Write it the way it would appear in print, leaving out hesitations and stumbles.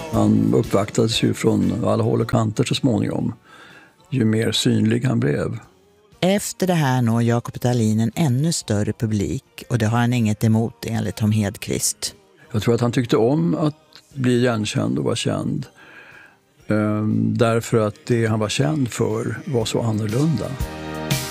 Han uppvaktades ju från alla håll och kanter så småningom, ju mer synlig han blev. Efter det här når Jakob Dalin en ännu större publik, och det har han inget emot enligt Tom Hedqvist. Jag tror att han tyckte om att bli igenkänd och vara känd. Därför att det han var känd för var så annorlunda.